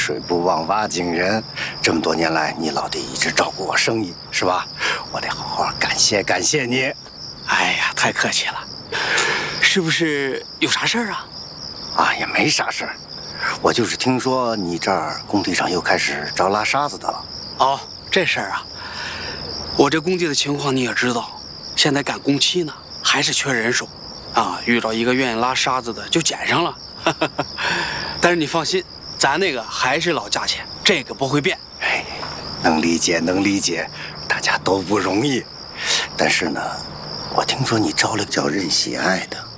水不忘挖井人，这么多年来，你老弟一直照顾我生意，是吧？我得好好感谢感谢你。 哎呀，太客气了。是不是有啥事儿啊？ 啊，也没啥事儿，我就是听说你这儿工地上又开始招拉沙子的了。 哦，这事儿啊，我这工地的情况你也知道，现在赶工期呢，还是缺人手，啊，遇到一个愿意拉沙子的就捡上了。但是你放心。咱那个还是老价钱，这个不会变。 哎，能理解，能理解，大家都不容易。但是呢，我听说你招了个叫任喜爱的。